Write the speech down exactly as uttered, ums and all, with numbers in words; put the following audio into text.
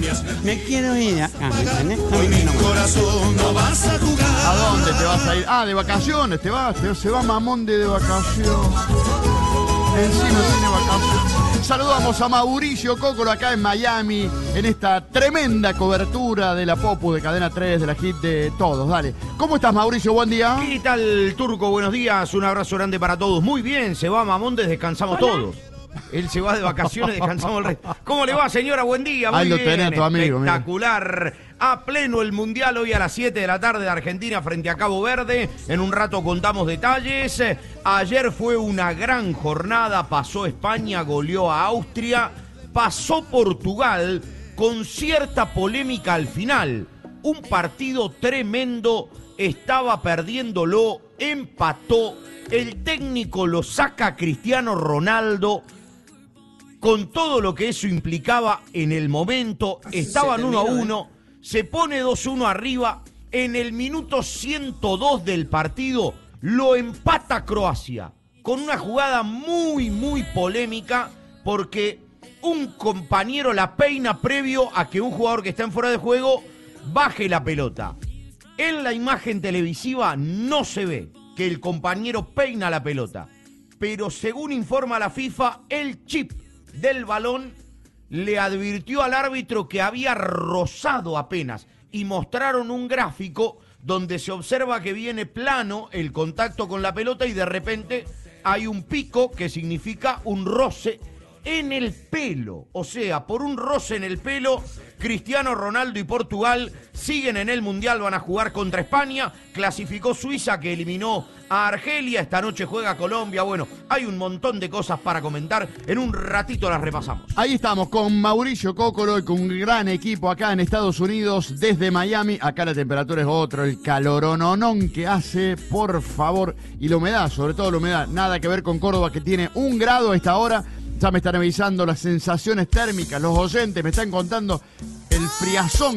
Me quiero ir acá, ¿me entendés? Con mi corazón no vas a jugar. ¿A dónde te vas a ir? Ah, de vacaciones, te vas, te- se va Mamón de, de vacaciones. Encima tiene vacaciones. Saludamos a Mauricio Cócolo acá en Miami, en esta tremenda cobertura de la Popu de Cadena tres, de la hit de todos. Dale. ¿Cómo estás, Mauricio? Buen día. ¿Qué tal, Turco? Buenos días, un abrazo grande para todos. Muy bien, se va Mamondes, descansamos todos. Él se va de vacaciones, descansamos el resto. ¿Cómo le va, señora? Buen día. Muy Ahí lo bien, tenés, tu amigo, mira. espectacular. A pleno el Mundial hoy a las siete de la tarde de Argentina frente a Cabo Verde. En un rato contamos detalles. Ayer fue una gran jornada. Pasó España, goleó a Austria. Pasó Portugal con cierta polémica al final. Un partido tremendo. Estaba perdiéndolo. Empató. El técnico lo saca a Cristiano Ronaldo. Con todo lo que eso implicaba en el momento, estaban uno a uno, se pone dos uno arriba, en el minuto ciento dos del partido lo empata Croacia, con una jugada muy, muy polémica, porque un compañero la peina previo a que un jugador que está en fuera de juego baje la pelota. En la imagen televisiva no se ve que el compañero peina la pelota, pero según informa la FIFA, el chip del balón le advirtió al árbitro que había rozado apenas y mostraron un gráfico donde se observa que viene plano el contacto con la pelota y de repente hay un pico que significa un roce en el pelo. O sea, por un roce en el pelo, Cristiano Ronaldo y Portugal siguen en el Mundial, van a jugar contra España. Clasificó Suiza, que eliminó a Argelia. Esta noche juega Colombia. Bueno, hay un montón de cosas para comentar. En un ratito las repasamos. Ahí estamos con Mauricio Cócolo y con un gran equipo acá en Estados Unidos, desde Miami. Acá la temperatura es otro, el calorononón que hace, por favor. Y la humedad, sobre todo la humedad. Nada que ver con Córdoba, que tiene un grado a esta hora. Ya me están avisando las sensaciones térmicas, los oyentes me están contando el friazón